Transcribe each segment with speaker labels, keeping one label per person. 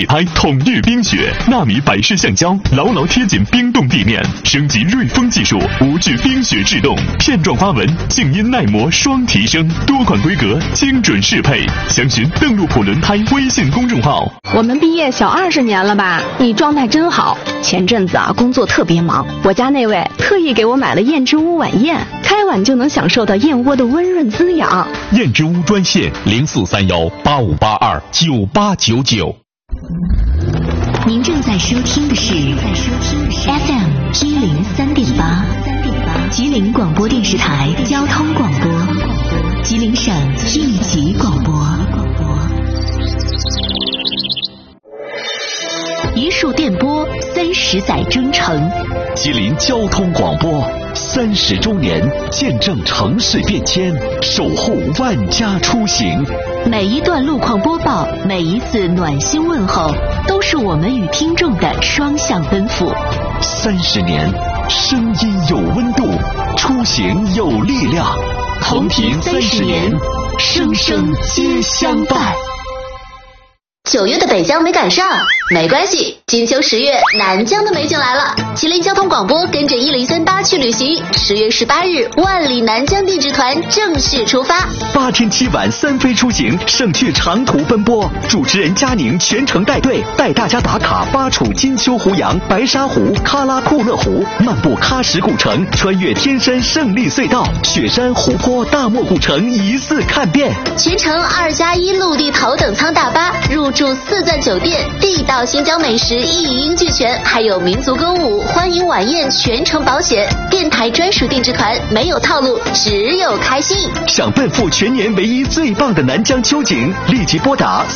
Speaker 1: 底胎统御冰雪，纳米百式橡胶牢牢贴紧冰冻地面，升级锐风技术，无惧冰雪制冻，片状花纹，静音耐磨双提升，多款规格，精准适配。详询邓路普轮胎微信公众号。
Speaker 2: 我们毕业小20年了吧？你状态真好。前阵子工作特别忙，我家那位特意给我买了燕之屋晚宴，开碗就能享受到燕窝的温润滋养。
Speaker 1: 燕之屋专线043185829899。
Speaker 3: 您正在收听的是 FM 103.8，吉林广播电视台交通广播，吉林省应急广播。一树电波30载征程，
Speaker 1: 吉林交通广播30周年，见证城市变迁，守护万家出行。
Speaker 3: 每一段路况播报，每一次暖心问候，都是我们与听众的双向奔赴。
Speaker 1: 30年，声音有温度，出行有力量。同频30年，生生皆相伴。
Speaker 4: 9月的北疆没赶上，没关系，金秋10月南疆的美景来了。吉林交通广播跟着1038去旅行，10月18日万里南疆定制团正式出发
Speaker 1: ，8天7晚3飞出行，省去长途奔波。主持人佳宁全程带队，带大家打卡巴楚金秋湖洋、白沙湖、喀拉库勒湖，漫步喀什古城，穿越天山胜利隧道，雪山湖泊大漠古城一次看遍。
Speaker 4: 全程2+1陆地头等舱大巴，入住4钻酒店，地道新疆美食一应俱全，还有民族歌舞、欢迎晚宴，全程保险。电台专属定制团，没有套路，只有开心。
Speaker 1: 想奔赴全年唯一最棒的南疆秋景，立即拨打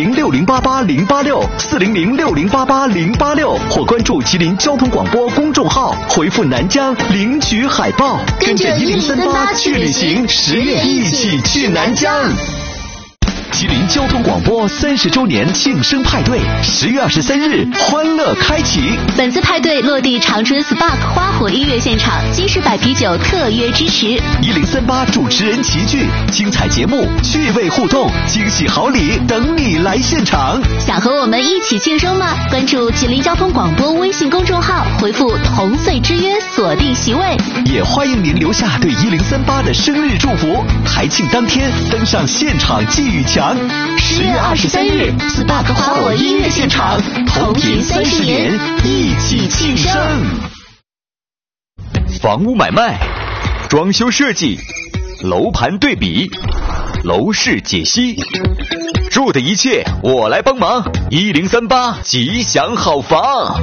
Speaker 1: 4006088-086，4006088-086，或关注吉林交通广播公众号，回复南疆领取海报，跟着1038去旅行，10月一起去南疆。吉林交通广播30周年庆生派对，10月23日欢乐开启。
Speaker 3: 本次派对落地长春 Spark 花火音乐现场，金士百啤酒特约支持
Speaker 1: ，1038主持人齐聚，精彩节目、趣味互动、惊喜好礼等你来现场。
Speaker 3: 想和我们一起庆生吗？关注吉林交通广播微信公众号，回复同岁之约，锁定席位。
Speaker 1: 也欢迎您留下对1038的生日祝福。台庆当天登上现场寄语墙。10月23日 Spark 花火音乐现场，同频30年，一起庆生。房屋买卖、装修设计、楼盘对比、楼市解析，住的一切我来帮忙。1038吉祥好房。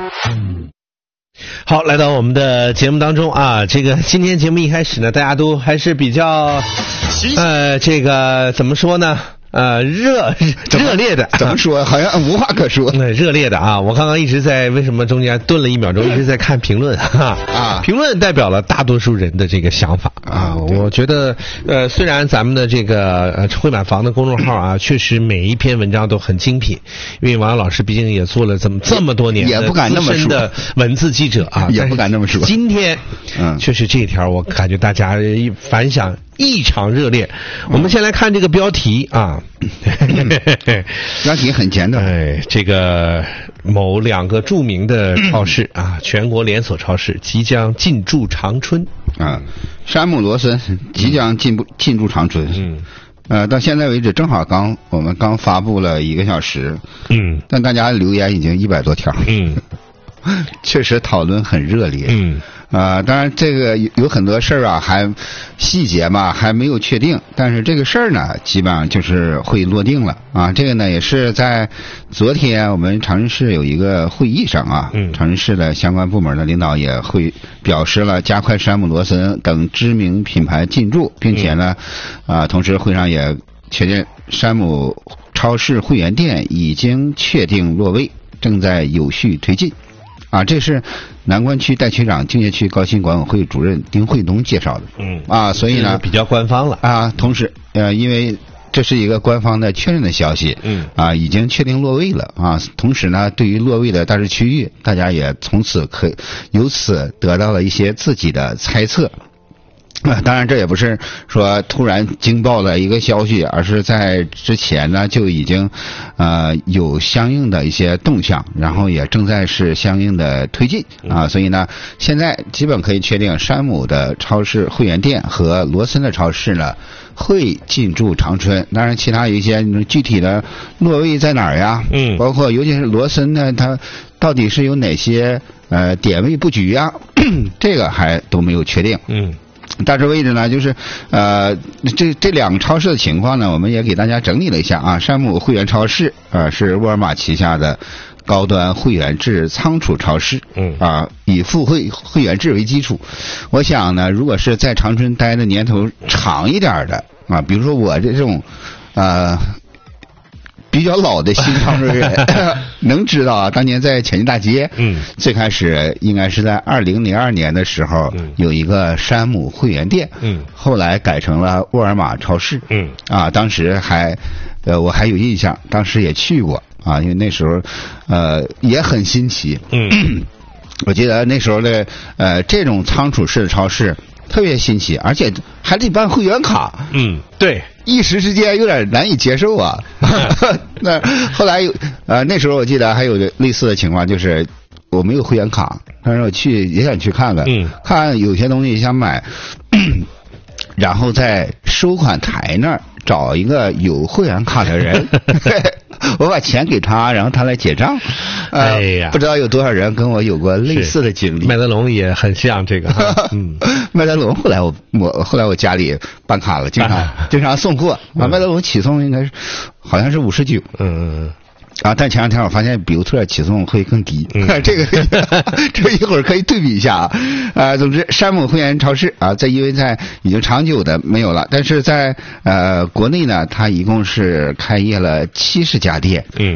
Speaker 5: 好，来到我们的节目当中啊，这个今天节目一开始呢，大家都还是比较这个怎么说呢？热烈的，
Speaker 6: 怎么说？好像无话可说。
Speaker 5: 热烈的啊！我刚刚一直在为什么中间顿了1秒钟，一直在看评论啊。评论代表了大多数人的这个想法啊。我觉得虽然咱们的这个会买房的公众号啊，确实每一篇文章都很精品，因为王老师毕竟也做了这么多年
Speaker 6: 也不敢那么说
Speaker 5: 的文字记者啊，
Speaker 6: 也不敢那么说。
Speaker 5: 今天确实这条我感觉大家反响异常热烈。我们先来看这个标题啊。
Speaker 6: 标题很简单，
Speaker 5: 这个某2个著名的超市啊，全国连锁超市即将进驻长春
Speaker 6: 啊，山姆罗森即将进驻长春。到现在为止，正好我们刚发布了1个小时，但大家留言已经100多条，确实讨论很热烈，当然这个有很多事儿啊，还细节嘛还没有确定，但是这个事儿呢，基本上就是会落定了啊。这个呢也是在昨天我们长春市有一个会议上啊，长春市的相关部门的领导也会表示了加快山姆罗森等知名品牌进驻，并且呢，同时会上也确认山姆超市会员店已经确定落位，正在有序推进。这是南关区代区长、敬业区高新管委会主任丁惠东介绍的。所以呢
Speaker 5: 比较官方了
Speaker 6: 同时因为这是一个官方的确认的消息，已经确定落位了同时呢，对于落位的大致区域，大家也由此得到了一些自己的猜测。 当然，这也不是说突然惊爆的一个消息，而是在之前呢就已经有相应的一些动向，然后也正在是相应的推进啊，所以呢，现在基本可以确定，山姆的超市会员店和罗森的超市呢会进驻长春。当然，其他有一些具体的落位在哪儿呀？包括尤其是罗森呢，它到底是有哪些点位布局啊？这个还都没有确定。大致位置呢，就是这两个超市的情况呢，我们也给大家整理了一下啊。山姆会员超市是沃尔玛旗下的高端会员制仓储超市，以付会员制为基础。我想呢，如果是在长春待的年头长一点的啊，比如说我这种比较老的新长春人能知道啊，当年在前进大街，最开始应该是在2002年的时候，有一个山姆会员店，后来改成了沃尔玛超市，当时我还有印象，当时也去过啊，因为那时候也很新奇，我记得那时候的这种仓储式的超市特别新奇，而且还得办会员卡，
Speaker 5: 对。
Speaker 6: 一时之间有点难以接受啊。那后来那时候我记得还有类似的情况，就是我没有会员卡，但是我也想去看看，看有些东西想买，然后在收款台那儿找一个有会员卡的人，我把钱给他，然后他来结账。
Speaker 5: 哎呀，
Speaker 6: 不知道有多少人跟我有过类似的经历。
Speaker 5: 麦德龙也很像这个。
Speaker 6: 麦德龙后来我家里办卡了，经常送货。麦德龙起送应该是好像是59。但前两天我发现比尤特起送会更低，这个一会儿可以对比一下啊。总之，山姆会员超市啊，因为在已经长久的没有了，但是在国内呢，它一共是开业了70家店，